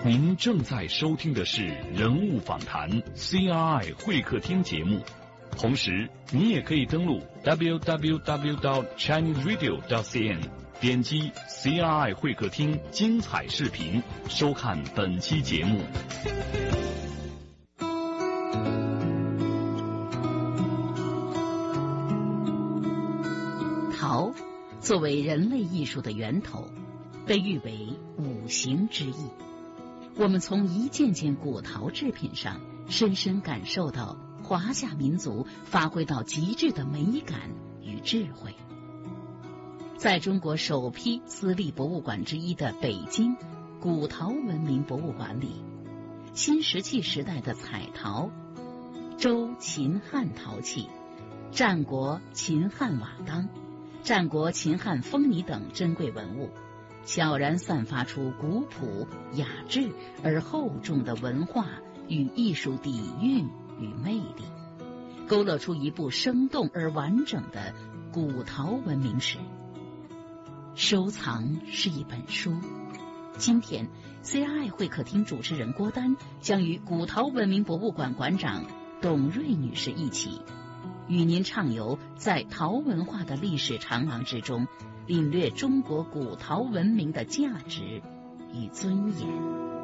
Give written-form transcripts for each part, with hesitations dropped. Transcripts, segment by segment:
您正在收听的是人物访谈 CRI 会客厅节目，同时你也可以登录 www.chineseradio.cn， 点击 CRI 会客厅精彩视频，收看本期节目。 陶作为人类艺术的源头，被誉为五行之一。我们从一件件古陶制品上深深感受到华夏民族发挥到极致的美感与智慧。在中国首批私立博物馆之一的北京古陶文明博物馆里，新石器时代的彩陶、周秦汉陶器、战国秦汉瓦当、战国秦汉风泥等珍贵文物，悄然散发出古朴雅致而厚重的文化与艺术底蕴与魅力，勾勒出一部生动而完整的古陶文明史。收藏是一本书，今天 CRI 会客厅主持人郭丹将与古陶文明博物馆馆长董瑞女士一起，与您畅游在陶文化的历史长廊之中，领略中国古陶文明的价值与尊严。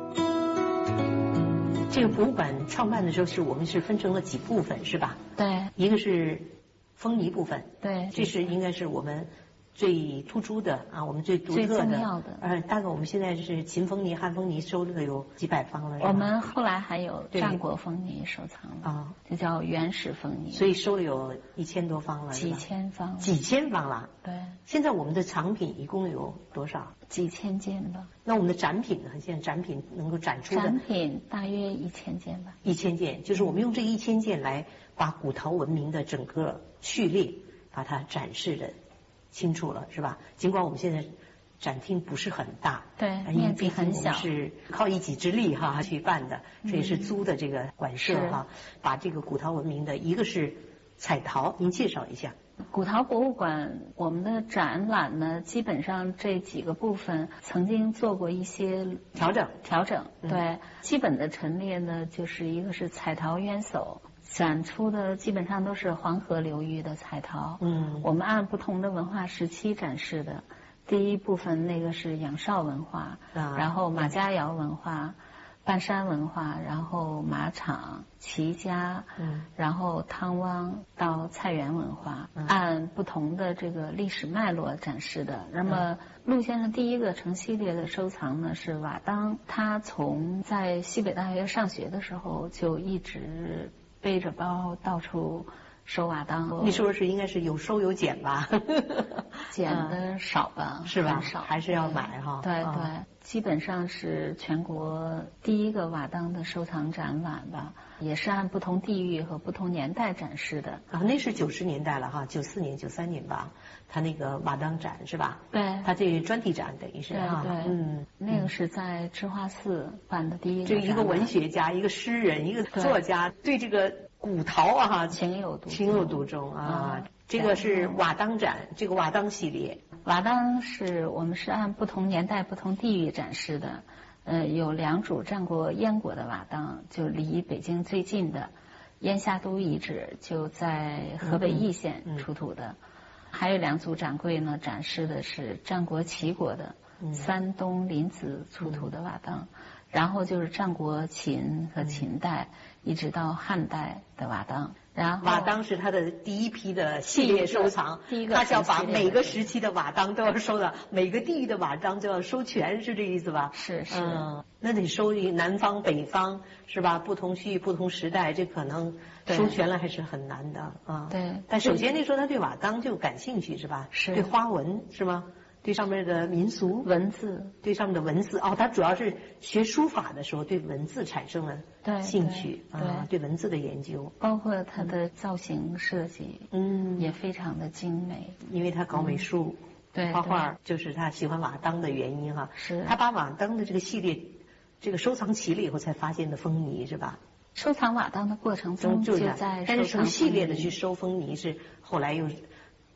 这个博物馆创办的时候，我们是分成了几部分，是吧？ 对， 一个是风泥部分， 对， 这是应该是我们最突出的啊，我们最独特的、 最重要的。 大概我们现在是秦风泥、汉风泥收了有几百方了， 我们后来还有战国风泥收藏了啊， 这叫原始风泥， 所以收了有1000多方了， 几千方， 几千方了。 对， 现在我们的藏品一共有多少？ 几千件吧。 那我们的展品呢？现在展品能够展出的展品大约1000件吧。 1000件，就是我们用这1000件来把古陶文明的整个序列把它展示的清楚了，是吧？尽管我们现在展厅不是很大， 对，面积很小， 是靠一己之力去办的，这也是租的这个馆舍把这个古陶文明的一个是彩陶，您介绍一下。 古陶博物馆我们的展览呢，基本上这几个部分曾经做过一些调整，对，基本的陈列呢，就是一个是彩陶渊叟，展出的基本上都是黄河流域的彩陶，我们按不同的文化时期展示的。第一部分那个是仰韶文化，然后马家窑文化、半山文化，然后马场、齐家，然后汤汪到菜园文化，按不同的这个历史脉络展示的。那么陆先生第一个成系列的收藏呢是瓦当，他从在西北大学上学的时候就一直背着包到处收瓦当。 你说是应该是有收有减吧？ 减的少吧？ 是吧？ 少， 还是要买哈？ 对对，基本上是全国第一个瓦当的收藏展览吧，也是按不同地域和不同年代展示的。 那是90年代了哈，94年、93年吧，他那个瓦当展是吧？ 对， 他这专题展等于是哈， 对，那个是在智化寺办的第一个展览。 这一个文学家、一个诗人、一个作家，对这个古陶情有独钟啊。这个是瓦当展，这个瓦当系列， 瓦当我们是按不同年代、不同地域展示的。有2组战国燕国的瓦当，就离北京最近的燕下都遗址，就在河北易县出土的。还有2组展柜呢，展示的是战国齐国的山东临淄出土的瓦当。然后就是战国秦和秦代一直到汉代的瓦当。然后瓦当是他的第一批的系列收藏，他是要把每个时期的瓦当都要收的，每个地域的瓦当都要收全，是这个意思吧？ 是。 那得收南方北方是吧？不同区域不同时代，这可能收全了还是很难的啊。 对。 但首先那时候他对瓦当就感兴趣是吧？ 是。 对花纹是吗？对上面的民俗文字， 对上面的文字他主要是学书法的时候对文字产生了兴趣对文字的研究， 包括他的造型设计，也非常的精美， 因为他搞美术， 对， 画画就是他喜欢瓦当的原因哈。 是， 他把瓦当的这个系列这个收藏齐了以后才发现的风泥是吧？ 收藏瓦当的过程中就在， 但是成系列的去收风泥是后来又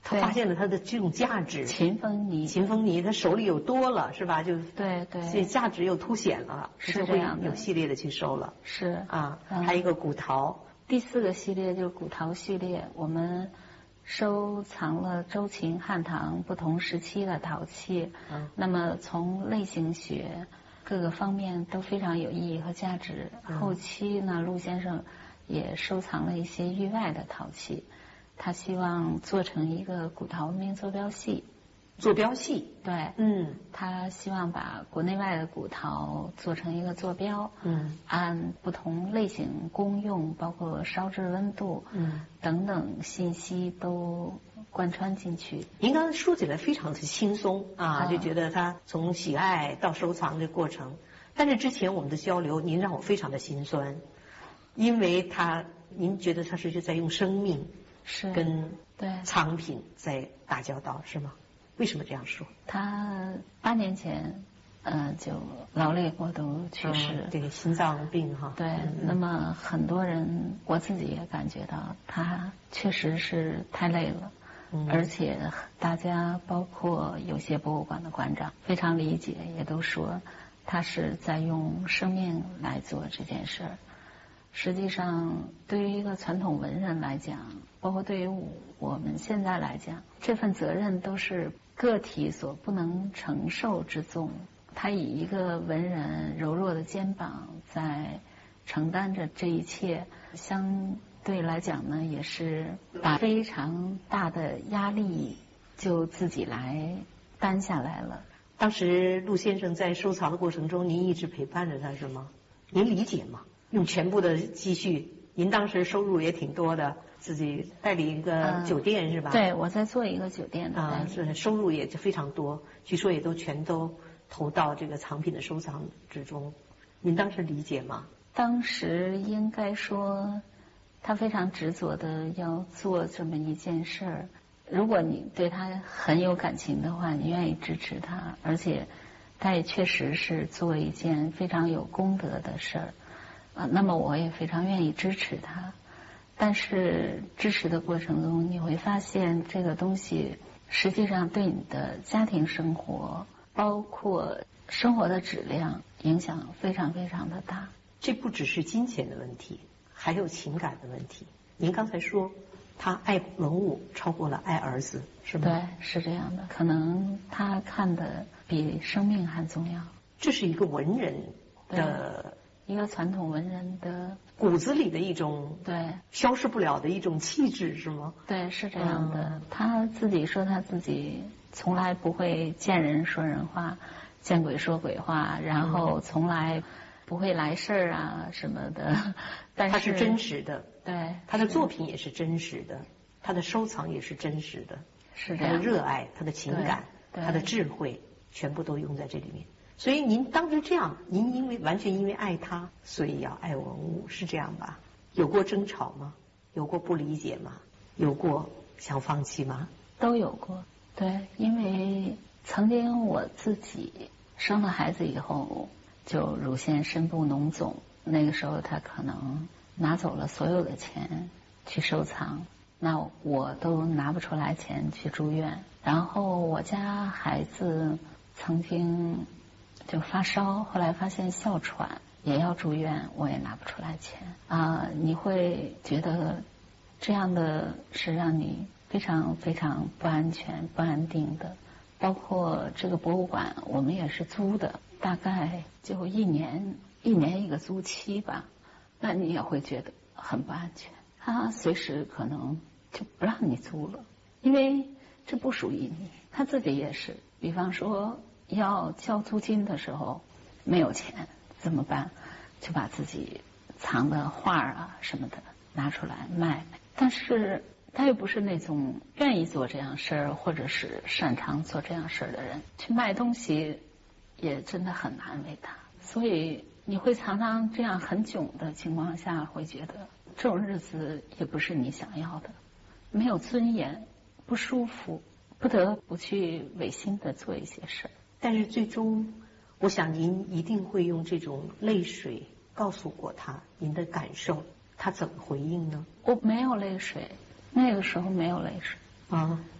他发现了他的这种价值。 秦风泥， 他手里有多了，是吧？就对， 所以价值又凸显了， 是这样的， 有系列的去收了。 是啊，还有一个古陶。 第4个系列就是古陶序列，我们收藏了周秦汉唐不同时期的陶器。那么从类型学各个方面都非常有意义和价值。后期呢，陆先生也收藏了一些域外的陶器，他希望做成一个古陶文明坐标系。 坐标系， 对，他希望把国内外的古陶做成一个坐标，按不同类型、功用，包括烧制温度，等等信息都贯穿进去。 您刚才说起来非常的轻松啊，就觉得他从喜爱到收藏的过程。但是之前我们的交流，您让我非常的心酸，因为您觉得他是在用生命是跟藏品在打交道，是吗？为什么这样说？ 他8年前，就劳累过度去世。 对，心脏病哈。 对，那么很多人，我自己也感觉到，他确实是太累了。而且大家包括有些博物馆的馆长非常理解，也都说他是在用生命来做这件事儿。实际上，对于一个传统文人来讲，包括对于我们现在来讲，这份责任都是个体所不能承受之重。他以一个文人柔弱的肩膀在承担着这一切，相对来讲呢，也是把非常大的压力就自己来担下来了。 当时陆先生在收藏的过程中，您一直陪伴着他是吗？您理解吗？用全部的积蓄，您当时收入也挺多的，自己代理一个酒店是吧？ 对，我在做一个酒店的是收入也就非常多，据说也全都投到这个藏品的收藏之中。您当时理解吗？ 当时应该说，他非常执着的要做这么一件事儿。如果你对他很有感情的话，你愿意支持他，而且他也确实是做一件非常有功德的事儿。那么我也非常愿意支持他，但是支持的过程中，你会发现这个东西实际上对你的家庭生活，包括生活的质量影响非常非常的大。 这不只是金钱的问题，还有情感的问题。您刚才说他爱文物超过了爱儿子，是吗？ 对，是这样的，可能他看的比生命还重要。 这是一个文人的。 一个传统文人的骨子里的一种消失不了的一种气质，是吗？ 对，是这样的。他自己说他自己从来不会见人说人话，见鬼说鬼话，然后从来不会来事儿啊什么的。但是他是真实的， 对， 他的作品也是真实的，他的收藏也是真实的， 是这样。 他的热爱，他的情感，他的智慧，全部都用在这里面。所以您当时这样，您完全因为爱他，所以要爱文物，是这样吧？有过争吵吗？有过不理解吗？有过想放弃吗？ 都有过。对，因为曾经我自己生了孩子以后，就乳腺深部脓肿，那个时候他可能拿走了所有的钱去收藏，那我都拿不出来钱去住院。然后我家孩子曾经就发烧，后来发现哮喘也要住院，我也拿不出来钱你会觉得这样的是让你非常非常不安全、不安定的。包括这个博物馆，我们也是租的，大概就一年一个租期吧，那你也会觉得很不安全。他随时可能就不让你租了，因为这不属于你。他自己也是，比方说要交租金的时候没有钱怎么办？就把自己藏的画啊什么的拿出来卖。但是他又不是那种愿意做这样事儿，或者是擅长做这样事儿的人，去卖东西也真的很难为他。所以你会常常这样很囧的情况下，会觉得这种日子也不是你想要的，没有尊严，不舒服，不得不去违心的做一些事儿。 但是最终我想您一定会用这种泪水告诉过他您的感受，他怎么回应呢？ 我没有泪水，那个时候没有泪水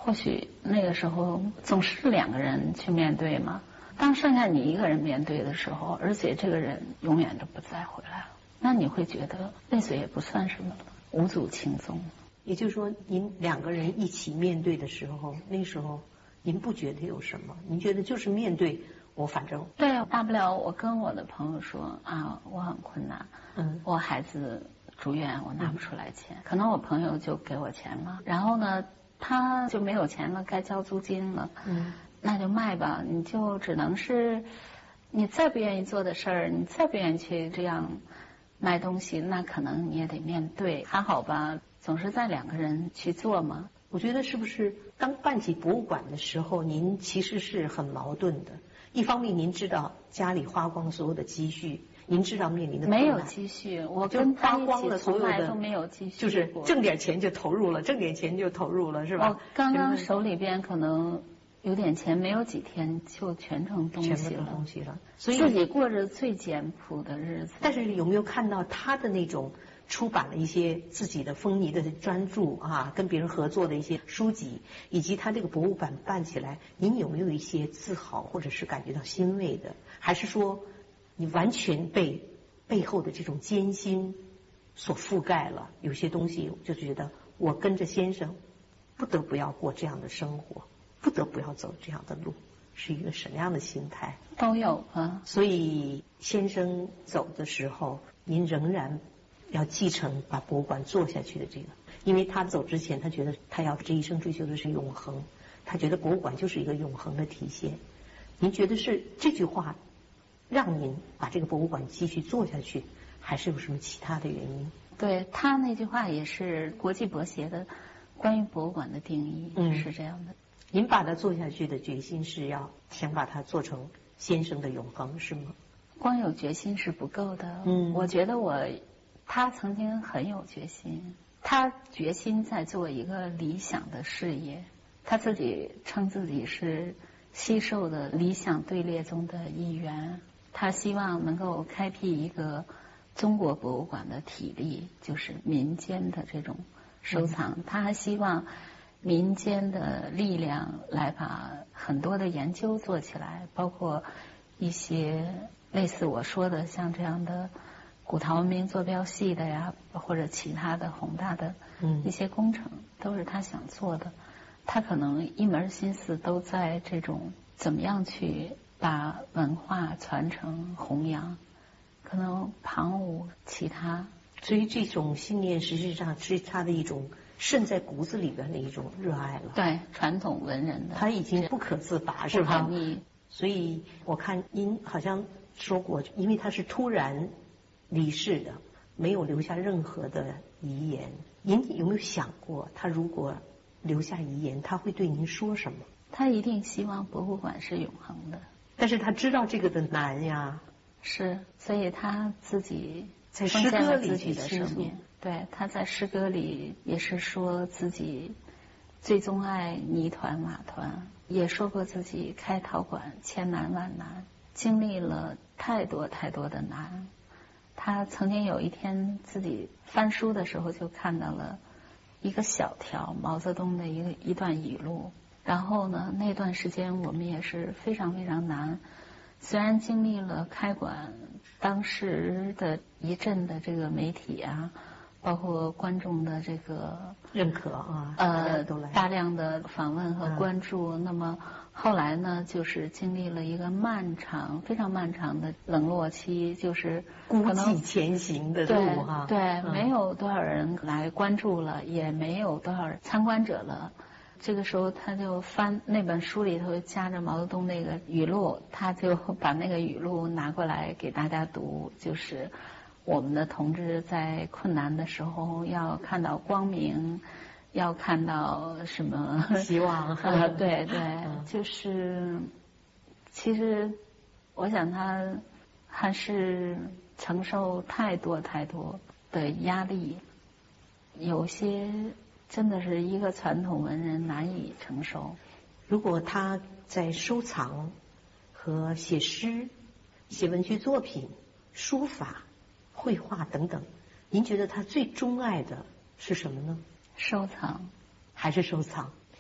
或许那个时候总是2个人去面对嘛。当剩下你一个人面对的时候，而且这个人永远都不再回来了，那你会觉得泪水也不算什么了，无足轻重。 也就是说，您2个人一起面对的时候，那时候您不觉得有什么？您觉得就是面对，我反正对啊，大不了我跟我的朋友说啊，我很困难，我孩子住院，我拿不出来钱，可能我朋友就给我钱了，然后呢，他就没有钱了，该交租金了，那就卖吧，你就只能是你再不愿意做的事儿，你再不愿意去这样卖东西，那可能你也得面对，还好吧，总是在2个人去做嘛。 我觉得是不是当办起博物馆的时候，您其实是很矛盾的。一方面您知道家里花光所有的积蓄，您知道面临的困难， 没有积蓄，我跟花光了所有的， 都没有积蓄， 就是挣点钱就投入了，挣点钱就投入了，是吧？ 我刚刚手里边可能有点钱，没有几天就全成东西了，所以自己过着最简朴的日子。 但是有没有看到他的那种出版了一些自己的风靡的专著啊，跟别人合作的一些书籍，以及他这个博物馆办起来，您有没有一些自豪或者是感觉到欣慰的？还是说你完全被背后的这种艰辛所覆盖了？有些东西就觉得我跟着先生不得不要过这样的生活，不得不要走这样的路，是一个什么样的心态？ 都有啊。 所以先生走的时候，您仍然要继承把博物馆做下去的这个，因为他走之前，他觉得他要这一生追求的是永恒，他觉得博物馆就是一个永恒的体现。您觉得是这句话让您把这个博物馆继续做下去，还是有什么其他的原因？ 对，他那句话也是国际博协的关于博物馆的定义，是这样的。 您把它做下去的决心是要想把它做成先生的永恒，是吗？ 光有决心是不够的。我觉得他曾经很有决心，他决心在做一个理想的事业，他自己称自己是西受的理想队列中的一员，他希望能够开辟一个中国博物馆的体例，就是民间的这种收藏，他还希望民间的力量来把很多的研究做起来，包括一些类似我说的像这样的古陶文明坐标系的呀，或者其他的宏大的一些工程，都是他想做的。他可能一门心思都在这种怎么样去把文化传承弘扬，可能旁无其他。 所以这种信念实际上是他的一种渗在骨子里边的一种热爱了。 对，传统文人的， 他已经不可自拔，是吧？所以我看您好像说过，因为他是突然离世的，没有留下任何的遗言。您有没有想过，他如果留下遗言，他会对您说什么？ 他一定希望博物馆是永恒的， 但是他知道这个的难呀。 是，所以他自己在诗歌里自己的生命。对，他在诗歌里也是说自己最钟爱泥团马团，也说过自己开陶馆千难万难，经历了太多太多的难。他曾经有一天自己翻书的时候，就看到了一个小条毛泽东的一段语录。然后呢，那段时间我们也是非常非常难，虽然经历了开馆，当时的一阵的这个媒体啊，包括观众的这个认可啊， 大量的访问和关注。那么后来呢，就是经历了一个漫长、非常漫长的冷落期，就是孤寂前行的路哈。 对，没有多少人来关注了，也没有多少参观者了。这个时候他就翻那本书里头夹着毛泽东那个语录，他就把那个语录拿过来给大家读，就是我们的同志在困难的时候要看到光明，要看到什么希望对对，就是其实我想他还是承受太多太多的压力，有些真的是一个传统文人难以承受。 如果他在收藏和写诗、写文学作品、书法、绘画等等，您觉得他最钟爱的是什么呢？ 收藏。 还是收藏？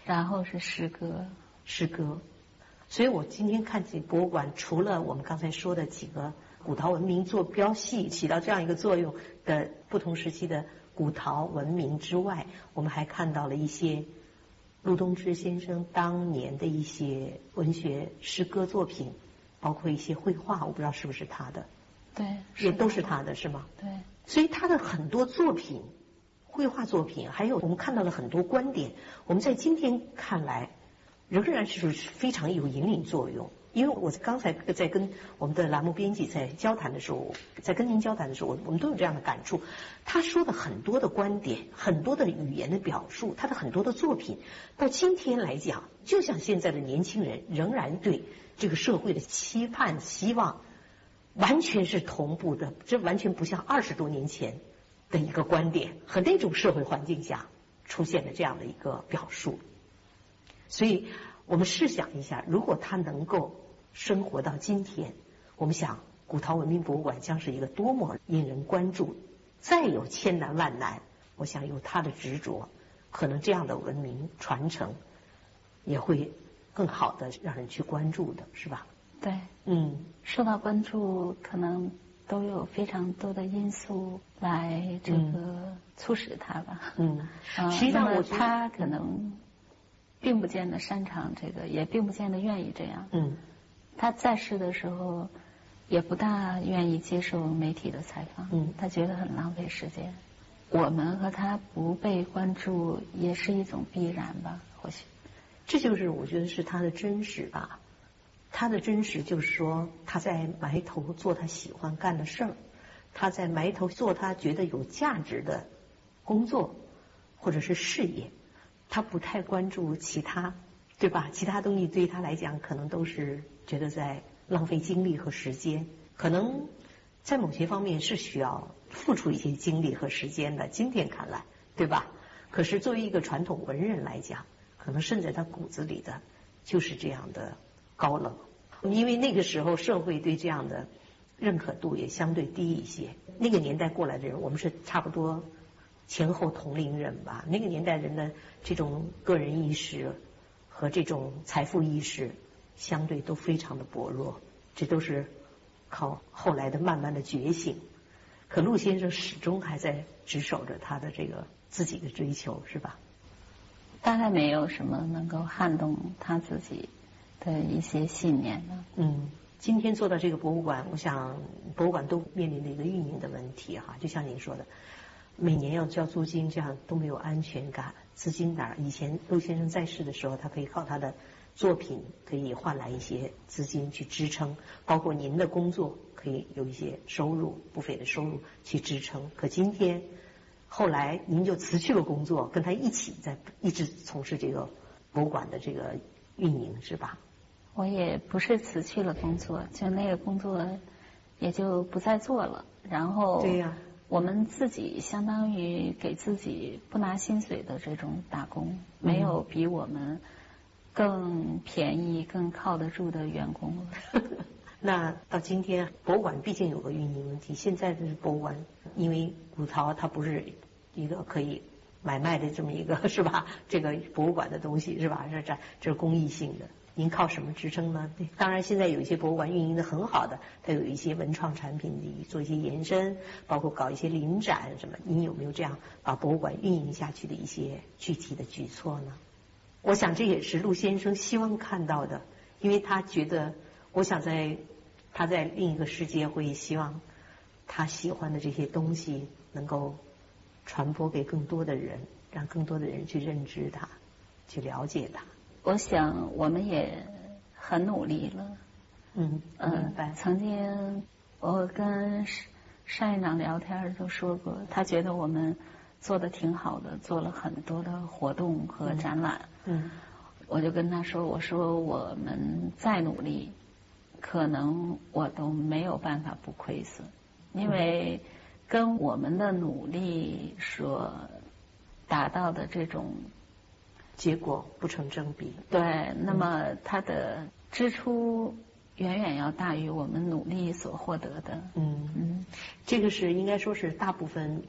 然后是诗歌。 所以我今天看这博物馆，除了我们刚才说的几个古陶文明坐标系起到这样一个作用的不同时期的古陶文明之外，我们还看到了一些陆东之先生当年的一些文学诗歌作品，包括一些绘画，我不知道是不是他的。 对， 也都是他的，是吗？ 对。 所以他的很多作品，绘画作品，还有我们看到了很多观点，我们在今天看来仍然是非常有引领作用。因为我刚才在跟我们的栏目编辑在交谈的时候，在跟您交谈的时候，我们都有这样的感触。他说的很多的观点，很多的语言的表述，他的很多的作品，到今天来讲，就像现在的年轻人仍然对这个社会的期盼、希望，完全是同步的。这完全不像20多年前的一个观点和那种社会环境下出现的这样的一个表述。所以我们试想一下，如果他能够生活到今天，我们想古陶文明博物馆将是一个多么引人关注。再有千难万难，我想有他的执着，可能这样的文明传承也会更好的让人去关注的，是吧？ 对，受到关注可能都有非常多的因素来这个促使他吧。实际上他可能并不见得擅长这个，也并不见得愿意这样。他在世的时候也不大愿意接受媒体的采访，他觉得很浪费时间。我们和他不被关注也是一种必然吧，或许。 这就是我觉得是他的真实吧。他的真实就是说，他在埋头做他喜欢干的事儿，他在埋头做他觉得有价值的工作或者是事业，他不太关注其他，对吧？其他东西对于他来讲可能都是觉得在浪费精力和时间，可能在某些方面是需要付出一些精力和时间的，今天看来，对吧？可是作为一个传统文人来讲，可能渗在他骨子里的就是这样的高冷，因为那个时候社会对这样的认可度也相对低一些。那个年代过来的人，我们是差不多前后同龄人吧，那个年代人的这种个人意识和这种财富意识相对都非常的薄弱，这都是靠后来的慢慢的觉醒。可陆先生始终还在执守着他的这个自己的追求，是吧？ 大概没有什么能够撼动他自己的一些信念呢。 今天做到这个博物馆，我想博物馆都面临的一个运营的问题哈，就像您说的，每年要交租金，这样都没有安全感，资金哪儿？以前陆先生在世的时候，他可以靠他的作品可以换来一些资金去支撑，包括您的工作可以有一些收入，不菲的收入去支撑。可今天后来您就辞去了工作，跟他一起一直从事这个博物馆的这个运营，是吧？ 我也不是辞去了工作，就那个工作也就不再做了。然后对呀， 我们自己相当于给自己不拿薪水的这种打工，没有比我们更便宜、更靠得住的员工了。 那到今天，博物馆毕竟有个运营问题。现在的博物馆，因为古陶它不是一个可以买卖的这么一个，是吧？这个博物馆的东西是吧？这是公益性的。您靠什么支撑呢？对，当然现在有一些博物馆运营的很好的，它有一些文创产品的做一些延伸，包括搞一些临展什么。您有没有这样把博物馆运营下去的一些具体的举措呢？我想这也是陆先生希望看到的，因为他觉得，我想他在另一个世界会希望他喜欢的这些东西能够传播给更多的人，让更多的人去认知它，去了解它。 我想我们也很努力了。 明白。 曾经我跟单院长聊天就说过，他觉得我们做的挺好的，做了很多的活动和展览。我就跟他说，我说我们再努力，可能我都没有办法不亏损，因为跟我们的努力所达到的这种结果不成正比。 对，那么它的支出远远要大于我们努力所获得的。 这个是应该说是大部分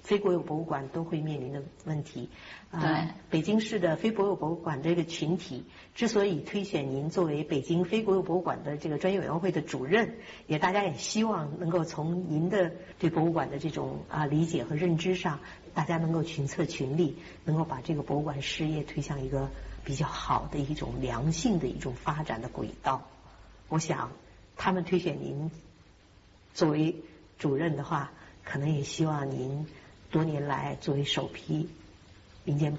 非国有博物馆都会面临的问题。 对， 北京市的非国有博物馆这个群体之所以推选您作为北京非国有博物馆的这个专业委员会的主任，大家也希望能够从您的对博物馆的这种理解和认知上，大家能够群策群力，能够把这个博物馆事业推向一个比较好的一种良性的一种发展的轨道。我想他们推选您作为主任的话，可能也希望您多年来作为首批民间